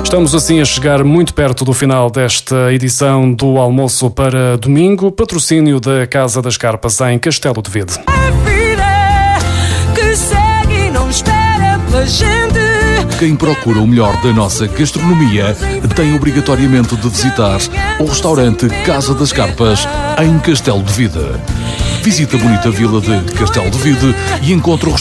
Estamos assim a chegar muito perto do final desta edição do Almoço para Domingo, patrocínio da Casa das Carpas em Castelo de Vide. A vida que segue e não espera pela gente. Quem procura o melhor da nossa gastronomia tem obrigatoriamente de visitar o restaurante Casa das Carpas em Castelo de Vide. Visita a bonita vila de Castelo de Vide e encontra o